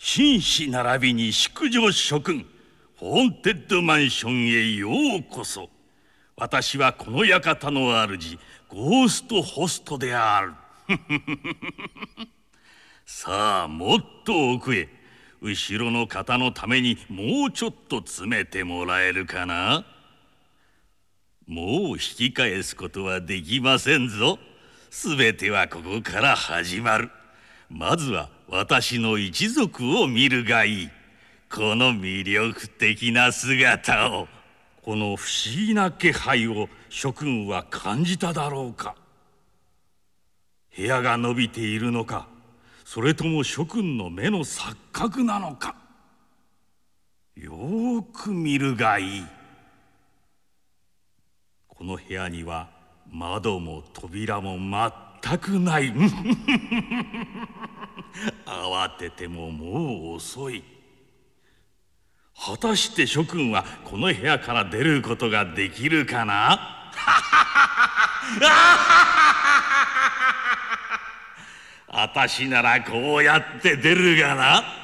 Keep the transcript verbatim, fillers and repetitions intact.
紳士並びに淑女諸君、ホーンテッドマンションへようこそ。私はこの館の主、ゴーストホストである。さあ、もっと奥へ。後ろの方のためにもうちょっと詰めてもらえるかな。もう引き返すことはできませんぞ。すべてはここから始まる。まずは私の一族を見るがいい。この魅力的な姿を。この不思議な気配を諸君は感じただろうか。部屋が伸びているのか、それとも諸君の目の錯覚なのか。よーく見るがいい。この部屋には窓も扉も全くない。慌ててももう遅い。果たして諸君はこの部屋から出ることができるかな。私ならこうやって出るがな。